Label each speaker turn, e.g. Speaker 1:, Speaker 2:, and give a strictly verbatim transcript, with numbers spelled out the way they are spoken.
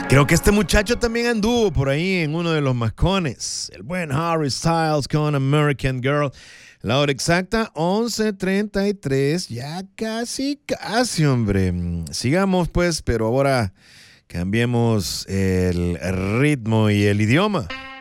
Speaker 1: Creo que este muchacho también anduvo por ahí en uno de los mascones. El buen Harry Styles con American Girl. La hora exacta, once treinta y tres. Ya casi, casi, hombre. Sigamos pues, pero ahora cambiemos el ritmo y el idioma.